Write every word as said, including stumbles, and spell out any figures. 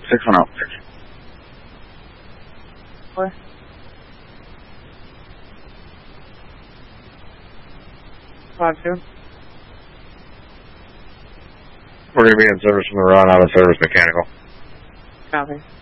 six one oh. Four. Five two. We're going to be in service from the run out of service mechanical. Copy.